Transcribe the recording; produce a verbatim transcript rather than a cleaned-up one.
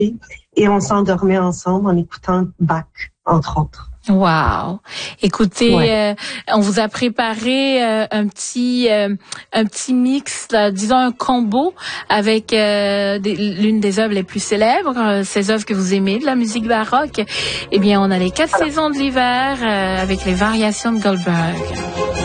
et on s'endormait ensemble en écoutant Bach, entre autres. Wow. Écoutez, Ouais. euh, on vous a préparé euh, un petit euh, un petit mix, là, disons un combo avec euh, des, l'une des œuvres les plus célèbres, euh, ces œuvres que vous aimez de la musique baroque. Eh bien, on a les quatre Alors. saisons de l'hiver euh, avec les variations de Goldberg.